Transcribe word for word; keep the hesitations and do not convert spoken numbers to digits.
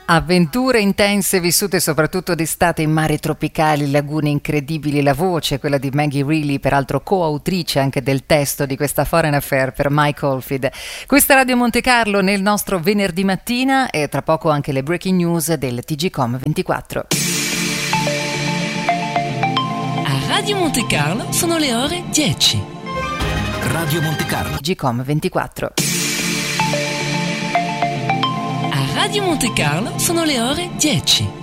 Avventure intense vissute soprattutto d'estate in mari tropicali, lagune incredibili, la voce, quella di Maggie Reilly, peraltro coautrice anche del testo di questa Foreign Affair per Mike Oldfield. Questa è Radio Monte Carlo nel nostro venerdì mattina e tra poco anche le breaking news del T G Com ventiquattro. A Radio Monte Carlo sono le ore dieci. Radio Monte Carlo. T G Com ventiquattro. A Radio Monte Carlo sono le ore dieci.